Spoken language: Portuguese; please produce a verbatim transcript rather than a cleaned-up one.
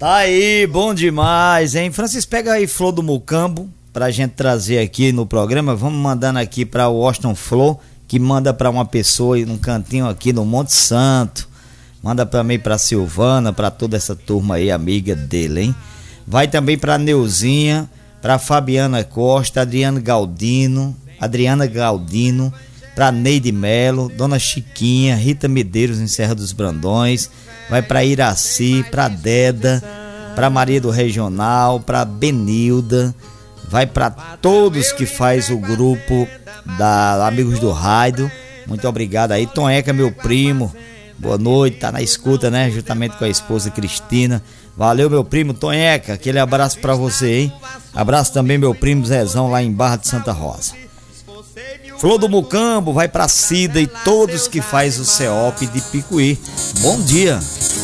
Tá aí, bom demais, hein? Francis, pega aí Flor do Mucambo pra gente trazer aqui no programa. Vamos mandando aqui pra Washington Flor, que manda pra uma pessoa num cantinho aqui no Monte Santo. Manda pra mim, pra Silvana, pra toda essa turma aí, amiga dele, hein? Vai também pra Neuzinha, pra Fabiana Costa, Adriana Galdino, Adriana Galdino, pra Neide Melo, Dona Chiquinha, Rita Medeiros em Serra dos Brandões. Vai pra Iraci, pra Deda, pra Maria do Regional, pra Benilda. Vai pra todos que faz o grupo da Amigos do Rádio. Muito obrigado aí. Tonheca, meu primo, boa noite, tá na escuta, né? Juntamente com a esposa Cristina. Valeu, meu primo Tonheca, aquele abraço pra você, hein? Abraço também meu primo Zezão lá em Barra de Santa Rosa. Flor do Mucambo vai pra Cida e todos que faz o C E O P de Picuí. Bom dia.